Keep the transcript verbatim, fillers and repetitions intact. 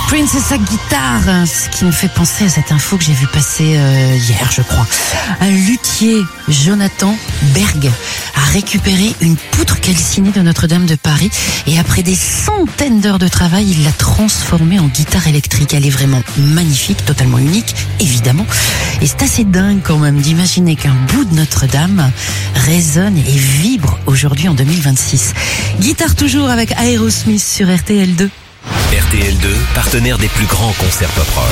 Prince et sa guitare, ce qui me fait penser à cette info que j'ai vu passer euh, hier, je crois. Un luthier, Jonathan Berg, a récupéré une poutre calcinée de Notre-Dame de Paris et après des centaines d'heures de travail, il l'a transformée en guitare électrique. Elle est vraiment magnifique, totalement unique, évidemment. Et c'est assez dingue quand même d'imaginer qu'un bout de Notre-Dame résonne et vibre aujourd'hui en deux mille vingt-six. Guitare toujours avec Aerosmith sur R T L deux. R T L deux, partenaire des plus grands concerts pop rock.